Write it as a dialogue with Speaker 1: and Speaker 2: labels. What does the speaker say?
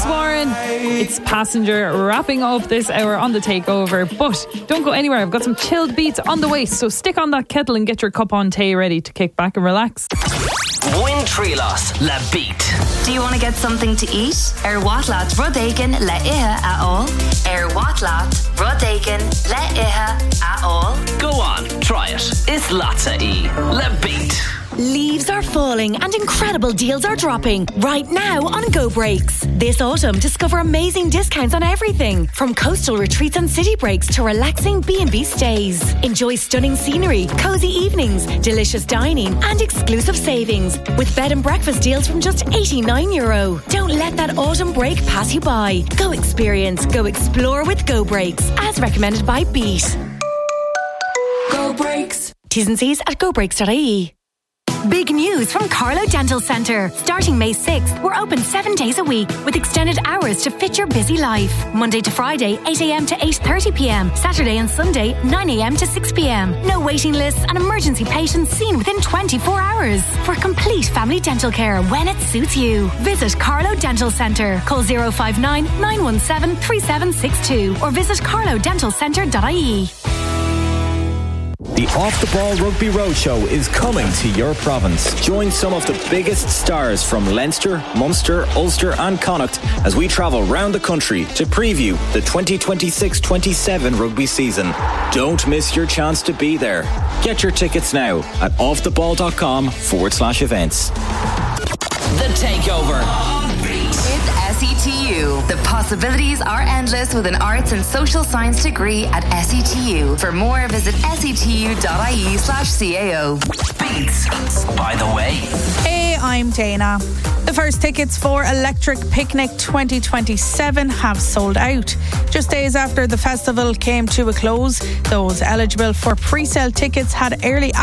Speaker 1: Alex Warren. It's Passenger wrapping up this hour on the Takeover. But don't go anywhere. I've got some chilled beats on the way. So stick on that kettle and get your cup on tea ready to kick back and relax.
Speaker 2: Win Trilos Le Beat.
Speaker 3: Do you want to get something to eat? Watlat Rudaiken Le Ihe at all? Watlat Rudaiken Le Ihe at all?
Speaker 2: Go on, try it. It's Latte Le Beat.
Speaker 4: Leaves are falling and incredible deals are dropping right now on Go Breaks. This autumn, discover amazing discounts on everything from coastal retreats and city breaks to relaxing B&B stays. Enjoy stunning scenery, cozy evenings, delicious dining and exclusive savings with bed and breakfast deals from just €89. Don't let that autumn break pass you by. Go experience, go explore with Go Breaks, as recommended by Beat. Go Breaks. T's and C's at gobreaks.ie. Big news from Carlo Dental Centre. Starting May 6th, we're open 7 days a week with extended hours to fit your busy life. Monday to Friday, 8am to 8:30pm. Saturday and Sunday, 9am to 6pm. No waiting lists and emergency patients seen within 24 hours. For complete family dental care when it suits you. Visit Carlo Dental Centre. Call 059 917 3762 or visit carlodentalcentre.ie.
Speaker 5: The Off the Ball Rugby Roadshow is coming to your province. Join some of the biggest stars from Leinster, Munster, Ulster and Connacht as we travel round the country to preview the 2026-27 rugby season. Don't miss your chance to be there. Get your tickets now at offtheball.com/events.
Speaker 2: The Takeover.
Speaker 3: With SETU, the possibilities are endless with an arts and social science degree at SETU. For more, visit setu.ie/CAO.
Speaker 2: Beats, by the way.
Speaker 6: Hey, I'm Dana. The first tickets for Electric Picnic 2027 have sold out. Just days after the festival came to a close, those eligible for pre-sale tickets had early